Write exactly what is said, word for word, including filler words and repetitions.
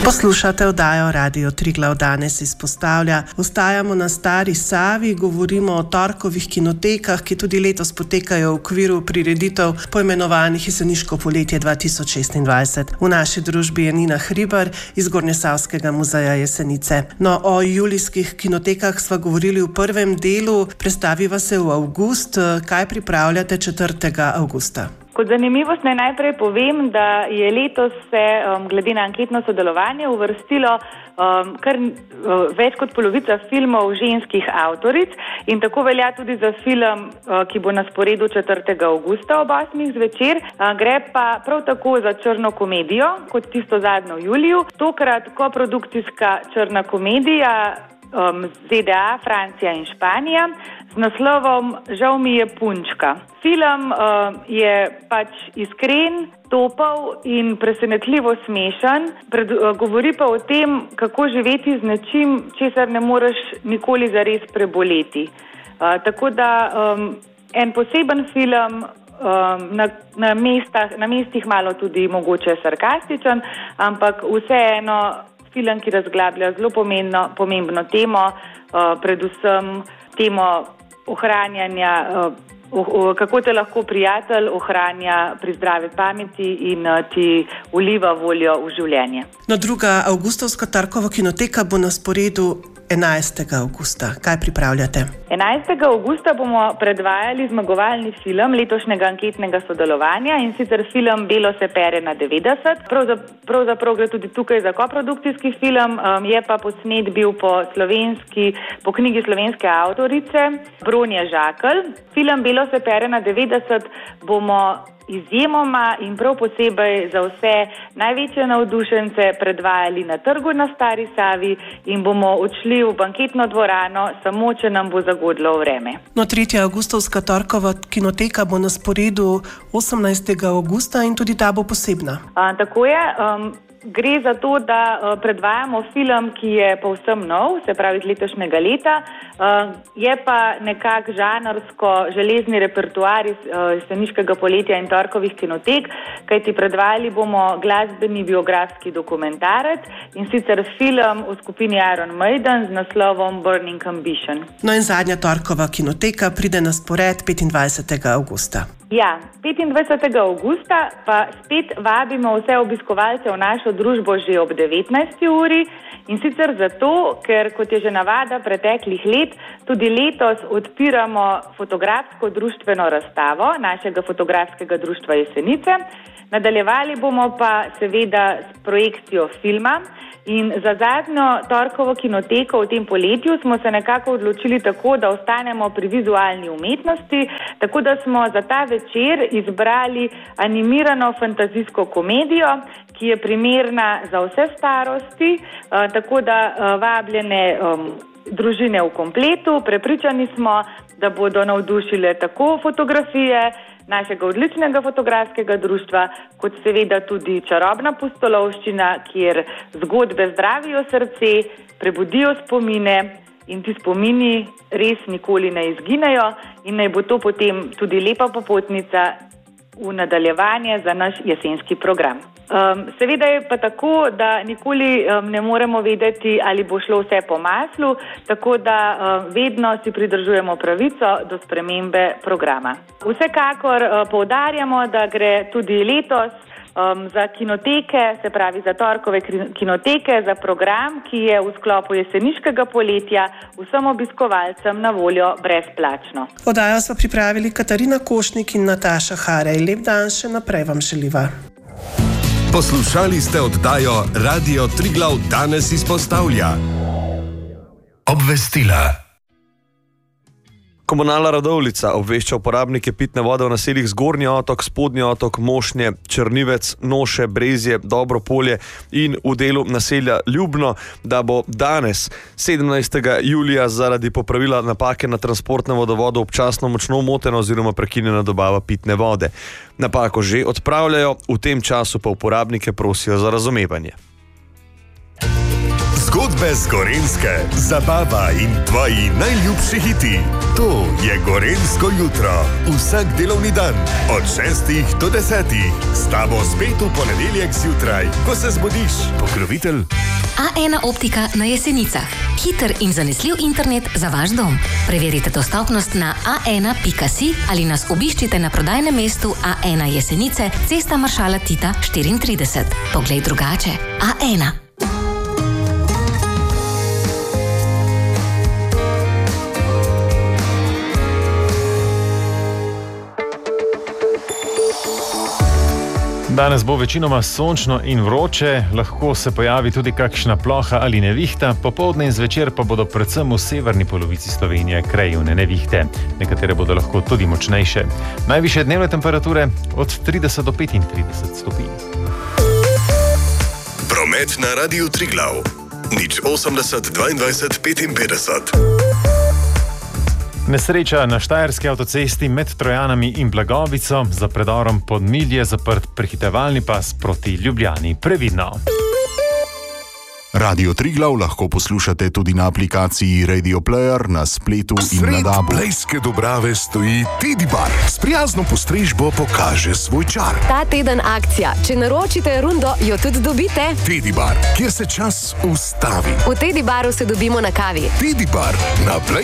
Poslušate oddajo Radio Triglav. Danes izpostavlja. Ostajamo na Stari Savi, govorimo o torkovih kinotekah, ki tudi letos potekajo v okviru prireditev poimenovanih Jeseniško poletje dva tisoč šestindvajset. V naši družbi je Nina Hribar iz Gornjesavskega muzeja Jesenice. No, o julijskih kinotekah sva govorili v prvem delu, predstaviva se v avgust. Kaj pripravljate četrtega avgusta? Kot zanimivost naj najprej povem, da je letos se um, glede na anketno sodelovanje uvrstilo um, kar uh, več kot polovica filmov ženskih avtoric in tako velja tudi za film, uh, ki bo na sporedu četrtega avgusta ob osmih zvečer. Uh, gre pa prav tako za črno komedijo, kot tisto zadnjo v juliju. Tokrat koprodukcijska črna komedija um, Z D A, Francija in Španija z naslovom Žal mi je punčka. Film uh, je pač iskren, topel in presenetljivo smešen. Pred, uh, govori pa o tem, kako živeti z nečim, česar ne moreš nikoli zares preboleti. Uh, tako da um, en poseben film, um, na, na, mestah, na mestih malo tudi mogoče sarkastičen, ampak vseeno film, ki razglablja zelo pomembno, pomembno temo, uh, predvsem temo ohranjanja, uh, kako te lahko prijatelj ohranja pri zdravi pameti in uh, ti vliva voljo v življenje. No, druga avgustovska torkova kinoteka bo na sporedu enajstega avgusta. Kaj pripravljate? enajstega avgusta bomo predvajali zmagovalni film letošnjega anketnega sodelovanja, in sicer film Belo se pere na devetdeset. Pravzaprav gre tudi tukaj za koprodukcijski film, um, je pa posnet bil po, slovenski, po knjigi slovenske avtorice Bronje Žakelj. Film Belo se pere na devetdeset bomo izjemoma in prav posebej za vse največje navdušence predvajali na trgu na Stari Savi in bomo odšli v banketno dvorano, samo če nam bo zagodlo vreme. No, tretja avgustovska torkova kinoteka bo na sporedu osemnajstega avgusta in tudi ta bo posebna. A, tako je. Um, Gre za to, da uh, predvajamo film, ki je povsem nov, se pravi iz letošnjega leta. Uh, je pa nekak žanrsko železni repertoar iz uh, Jeseniškega poletja in torkovih kinotek, kajti predvajali bomo glasbeni biografski dokumentarec, in sicer film v skupini Iron Maiden z naslovom Burning Ambition. No, in zadnja torkova kinoteka pride na spored petindvajsetega avgusta. Ja, petindvajsetega avgusta pa spet vabimo vse obiskovalce v našo družbo že ob devetnajsti uri, in sicer zato, ker kot je že navada preteklih let, tudi letos odpiramo fotografsko društveno razstavo našega fotografskega društva Jesenice. Nadaljevali bomo pa seveda s projekcijo filma. In za zadnjo torkovo kinoteko v tem poletju smo se nekako odločili tako, da ostanemo pri vizualni umetnosti, tako da smo za ta večer izbrali animirano fantazijsko komedijo, ki je primerna za vse starosti, tako da vabljene družine v kompletu. Prepričani smo, da bodo navdušile tako fotografije našega odličnega fotografskega društva, kot seveda tudi čarobna pustolovščina, kjer zgodbe zdravijo srce, prebudijo spomine in ti spomini res nikoli ne izginejo, in naj bo to potem tudi lepa popotnica v nadaljevanje za naš jesenski program. Um, seveda je pa tako, da nikoli um, ne moremo vedeti, ali bo šlo vse po maslu, tako da um, vedno si pridržujemo pravico do spremembe programa. Vsekakor uh, poudarjamo, da gre tudi letos um, za kinoteke, se pravi za torkove kinoteke, za program, ki je v sklopu Jeseniškega poletja vsem obiskovalcem na voljo brezplačno. Oddajo smo pripravili Katarina Košnik in Nataša Harej. Lep dan še naprej vam želiva. Poslušali ste oddajo Radio Triglav danes izpostavlja. Obvestila. Komunala Radovljica obvešča uporabnike pitne vode v naseljih Zgornji otok, Spodnji otok, Mošnje, Črnivec, Noše, Brezje, Dobro polje in v delu naselja Ljubno, da bo danes, sedemnajstega julija, zaradi popravila napake na transportnem vodovodu občasno močno motena oziroma prekinjena dobava pitne vode. Napako že odpravljajo, v tem času pa uporabnike prosijo za razumevanje. Zgodbe z Gorenjske, zabava in tvoji najljubši hiti. To je Gorenjsko jutro. Vsak delovni dan od šestih do desetih. S tabo spet v ponedeljek zjutraj, ko se zbudiš. Pokrovitelj A ena optika na Jesenicah. Hiter in zanesljiv internet za vaš dom. Preverite dostopnost na a ena pika si ali nas obiščite na prodajnem mestu A ena Jesenice, Cesta maršala Tita štiriintrideset. Poglej drugače. A ena. Danes bo večinoma sončno in vroče, lahko se pojavi tudi kakšna ploha ali nevihta, popoldne in zvečer pa bodo predvsem v severni polovici Slovenije krajevne nevihte. Nekatere bodo lahko tudi močnejše. Najvišje dnevne temperature od trideset do petintrideset stopinj. Promet na Radiu Triglav. nič osemdeset dvaindvajset petinpetdeset. Nesreča na štajerski avtocesti med Trojanami in Blagovico, za predorom Podmilj je zaprt prehitevalni pas proti Ljubljani. Previdno! Radio Triglav lahko poslušate tudi na aplikaciji Radio Player, na spletu in na dabu. Sred Blejske Dobrave stoji Teddy Bar. S prijazno postrežbo pokaže svoj čar. Ta teden akcija. Če naročite rundo, jo tudi dobite. Teddy Bar, kjer se čas ustavi. V Teddy Baru se dobimo na kavi. Teddy Bar na Blejske